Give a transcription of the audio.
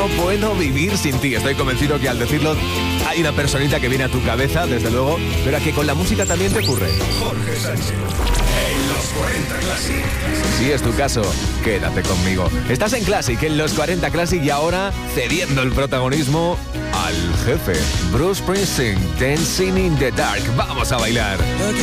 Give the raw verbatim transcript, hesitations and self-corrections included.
puedo vivir sin ti. Estoy convencido que al decirlo hay una personita que viene a tu cabeza, desde luego, pero a que con la música también te ocurre. Jorge Sánchez, en los cuarenta Classic. Si es tu caso, quédate conmigo. Estás en Classic, en los cuarenta Classic, y ahora cediendo el protagonismo al jefe, Bruce Springsteen, Dancing in the Dark. Vamos a bailar.